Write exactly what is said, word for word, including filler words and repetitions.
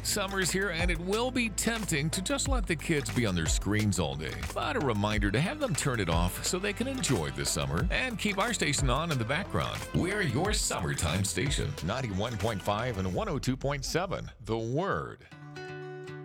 Summer's here and it will be tempting to just let the kids be on their screens all day. But a reminder to have them turn it off so they can enjoy the summer and keep our station on in the background. We're your summertime station, ninety-one point five and one oh two point seven, The Word.